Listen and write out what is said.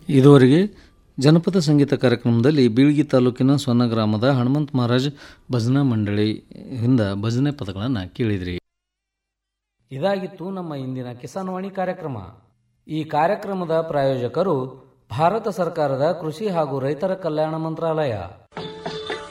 ಇದುವರೆಗೆ ಜನಪದ ಸಂಗೀತ ಕಾರ್ಯಕ್ರಮದಲ್ಲಿ ಬೀಳ್ಗಿ ತಾಲೂಕಿನ ಸೊನ್ನ ಗ್ರಾಮದ ಹನುಮಂತ ಮಹಾರಾಜ್ ಭಜನಾ ಮಂಡಳಿಯಿಂದ ಭಜನೆ ಪದಗಳನ್ನು ಕೇಳಿದ್ರಿ. ಇದಾಗಿತ್ತು ನಮ್ಮ ಇಂದಿನ ಕಿಸಾನ್ ವಾಣಿ ಕಾರ್ಯಕ್ರಮ. ಈ ಕಾರ್ಯಕ್ರಮದ ಪ್ರಾಯೋಜಕರು ಭಾರತ ಸರ್ಕಾರದ ಕೃಷಿ ಹಾಗೂ ರೈತರ ಕಲ್ಯಾಣ ಮಂತ್ರಾಲಯ.